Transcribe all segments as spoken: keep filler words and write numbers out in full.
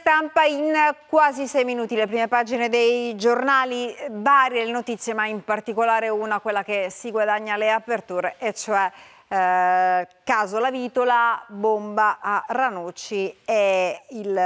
stampa in quasi sei minuti, le prime pagine dei giornali, varie le notizie, ma in particolare una, quella che si guadagna le aperture, e cioè eh, caso La Vitola, bomba a Ranucci e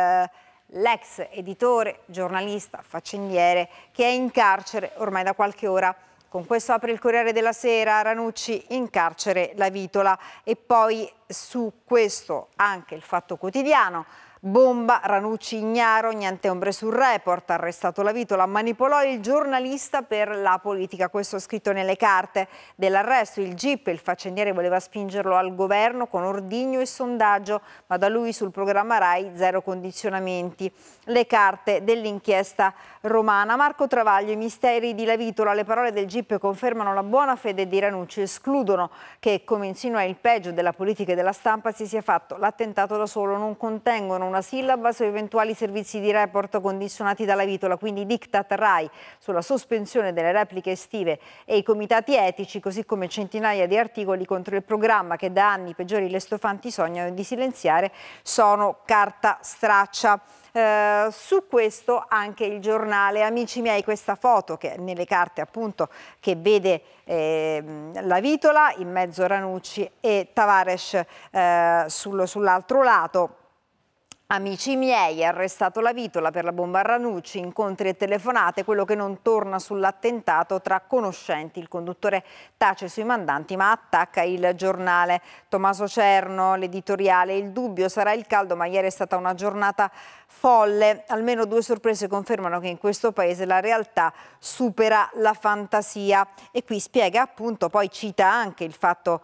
l'ex editore, giornalista, faccendiere che è in carcere ormai da qualche ora. Con questo apre il Corriere della Sera, Ranucci in carcere, La Vitola, e poi su questo anche il Fatto Quotidiano. Bomba, Ranucci ignaro, niente ombre sul report, arrestato La Vitola, manipolò il giornalista per la politica. Questo scritto nelle carte dell'arresto. Il G I P, il faccendiere, voleva spingerlo al governo con ordigno e sondaggio, ma da lui sul programma Rai zero condizionamenti. Le carte dell'inchiesta romana. Marco Travaglio, i misteri di La Vitola, le parole del G I P confermano la buona fede di Ranucci, escludono che, come insinua il peggio della politica e della stampa, si sia fatto l'attentato da solo, non contengono una sillaba su eventuali servizi di report condizionati dalla Vitola, quindi diktat Rai sulla sospensione delle repliche estive e i comitati etici, così come centinaia di articoli contro il programma che da anni i peggiori lestofanti sognano di silenziare, sono carta straccia. Eh, su questo anche il giornale. Amici miei, questa foto che nelle carte appunto che vede eh, La Vitola, in mezzo Ranucci e Tavares eh, sul, sull'altro lato. Amici miei, arrestato La Vitola per la bomba a Ranucci, incontri e telefonate, quello che non torna sull'attentato tra conoscenti. Il conduttore tace sui mandanti ma attacca il giornale. Tommaso Cerno, l'editoriale, il dubbio sarà il caldo, ma ieri è stata una giornata folle. Almeno due sorprese confermano che in questo paese la realtà supera la fantasia. E qui spiega appunto, poi cita anche il fatto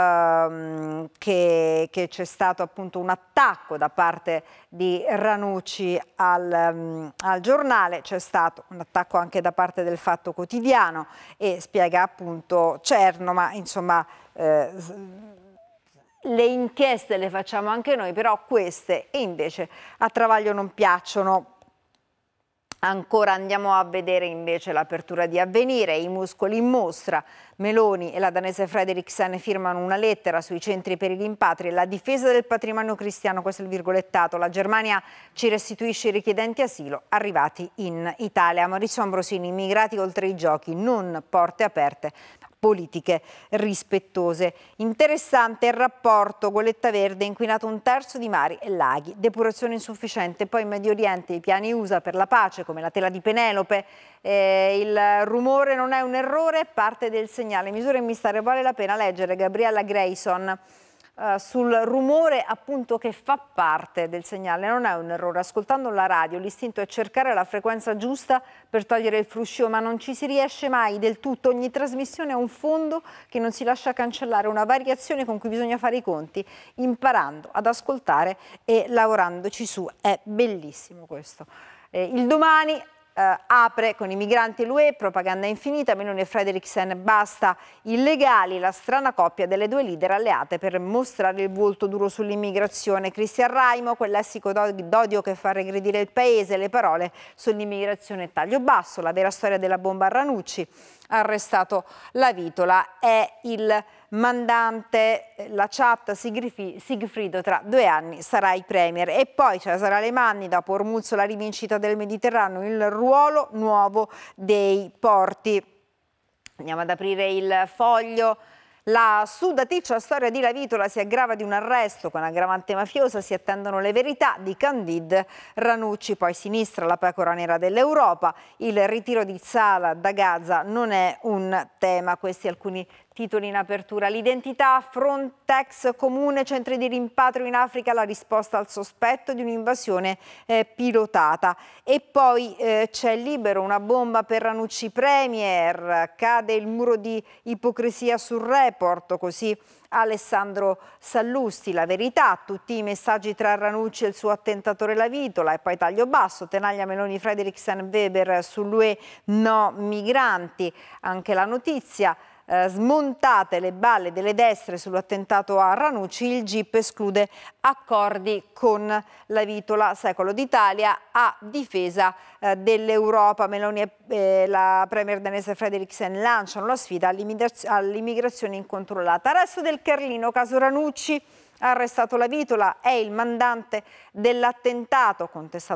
Uh, che, che c'è stato appunto un attacco da parte di Ranucci al, um, al giornale, c'è stato un attacco anche da parte del Fatto Quotidiano, e spiega appunto Cerno, ma insomma eh, le inchieste le facciamo anche noi, però queste invece a Travaglio non piacciono. Ancora andiamo a vedere invece l'apertura di Avvenire, i muscoli in mostra. Meloni e la danese Frederiksen firmano una lettera sui centri per i rimpatri e la difesa del patrimonio cristiano, questo è il virgolettato. La Germania ci restituisce i richiedenti asilo arrivati in Italia. Maurizio Ambrosini, immigrati oltre i giochi, non porte aperte, politiche rispettose. Interessante il rapporto Golletta Verde, inquinato un terzo di mari e laghi, depurazione insufficiente, poi in Medio Oriente i piani U S A per la pace come la tela di Penelope, eh, il rumore non è un errore, parte del segnale, misure mistere, vale la pena leggere Gabriella Grayson Uh, sul rumore appunto che fa parte del segnale, non è un errore. Ascoltando la radio l'istinto è cercare la frequenza giusta per togliere il fruscio, ma non ci si riesce mai del tutto. Ogni trasmissione ha un fondo che non si lascia cancellare, una variazione con cui bisogna fare i conti, imparando ad ascoltare e lavorandoci su. È bellissimo questo. Eh, il Domani Uh, apre con i migranti e l'U E, propaganda infinita, Meloni e Frederiksen, basta illegali, la strana coppia delle due leader alleate per mostrare il volto duro sull'immigrazione. Cristian Raimo, quel lessico d'odio che fa regredire il paese, le parole sull'immigrazione taglio basso, la vera storia della bomba a Ranucci, arrestato La Vitola, è il mandante, la chat Sigfrido, tra due anni sarai premier. E poi Cesare Alemanni, dopo Ormuzzo la rivincita del Mediterraneo, il ruolo nuovo dei porti. Andiamo ad aprire il Foglio. La sudaticcia storia di La Vitola si aggrava di un arresto con aggravante mafiosa, si attendono le verità di Candide Ranucci, poi sinistra la pecora nera dell'Europa, il ritiro di Sala da Gaza non è un tema, questi alcuni titoli in apertura. L'identità, Frontex comune, centri di rimpatrio in Africa, la risposta al sospetto di un'invasione eh, pilotata. E poi eh, c'è Libero, una bomba per Ranucci premier, cade il muro di ipocrisia sul report, così Alessandro Sallusti, la verità, tutti i messaggi tra Ranucci e il suo attentatore La Vitola, e poi taglio basso, tenaglia Meloni, Frederiksen, Weber sull'U E, no migranti, anche la notizia. Eh, smontate le balle delle destre sull'attentato a Ranucci, il G I P esclude accordi con La Vitola, Secolo d'Italia a difesa eh, dell'Europa. Meloni e eh, la premier danese Frederiksen lanciano la sfida all'immigrazione incontrollata. Resto del Carlino, caso Ranucci, arrestato La Vitola, è il mandante dell'attentato contestato